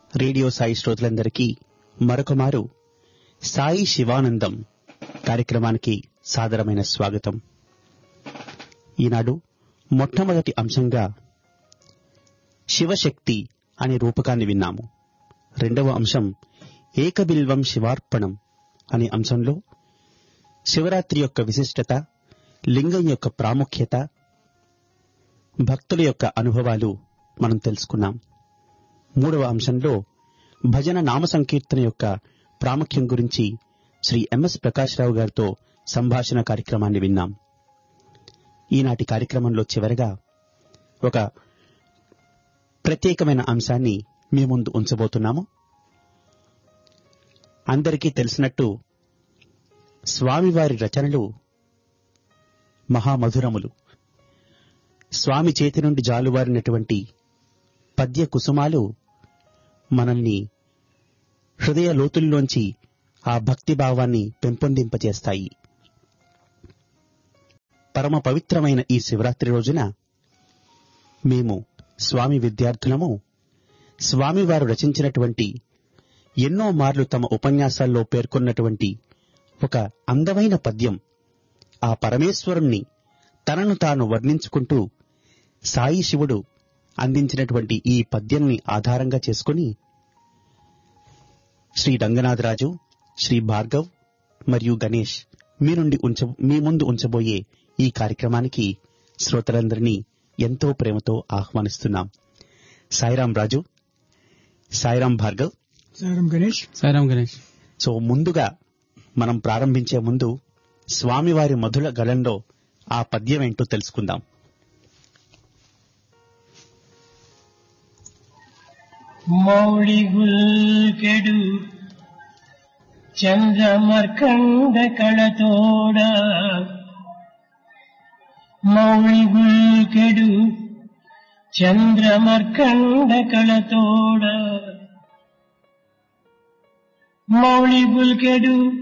Radio Sai శ్రోతలందరికీ మరొకమారు సాయి శివానందం కార్యక్రమానికి సాదరమైన స్వాగతం. ఈనాడు మొట్టమొదటి అంశంగా శివశక్తి అనే రూపకాన్ని విన్నాము. రెండవ అంశం ఏకబిల్వం శివార్పణం అనే అంశంలో శివరాత్రి యొక్క విశిష్టత, లింగం యొక్క ప్రాముఖ్యత, భక్తుల యొక్క అనుభవాలు మనం తెలుసుకున్నాం. మూడవ అంశంలో భజన నామ సంకీర్తన యొక్క ప్రాముఖ్యం గురించి శ్రీ ఎంఎస్ ప్రకాశ్రావు గారితో సంభాషణ కార్యక్రమాన్ని విన్నాం. ఈనాటి కార్యక్రమంలో చివరగా ఒక ప్రత్యేకమైన అంశాన్ని మీ ముందు ఉంచబోతున్నాము. అందరికీ తెలిసినట్టు స్వామివారి రచనలు మహామధురములు. స్వామి చేతి నుండి జాలువారినటువంటి పద్య కుసుమాలు మనల్ని హృదయ లోతుల్లోంచి ఆ భక్తి భావాన్ని పెంపొందింపచేస్తాయి. పరమ పవిత్రమైన ఈ శివరాత్రి రోజున మేము స్వామి విద్యార్థులము స్వామివారు రచించినటువంటి ఎన్నో మార్లు తమ ఉపన్యాసాల్లో పేర్కొన్నటువంటి ఒక అందమైన పద్యం, ఆ పరమేశ్వరుణ్ణి తనను తాను వర్ణించుకుంటూ సాయి శివుడు అందించినటువంటి ఈ పద్యాన్ని ఆధారంగా చేసుకుని శ్రీ రంగనాథరాజు, శ్రీ భార్గవ్ మరియు గణేష్ మీ ముందు ఉంచబోయే ఈ కార్యక్రమానికి శ్రోతలందరినీ ఎంతో ప్రేమతో ఆహ్వానిస్తున్నాం. సాయిరాం రాజు, సాయిరాం భార్గవ్, సాయిరాం గణేష్. సో ముందుగా మనం ప్రారంభించే ముందు స్వామివారి మధుర గళంలో ఆ పద్యం ఏంటో తెలుసుకుందాం. మౌళిగుల్కెడు చంద్రమర్కండ కళతోడ, మౌళిగుల్కెడు చంద్రమర్కండ కళతోడ, మౌళిగుల్కెడు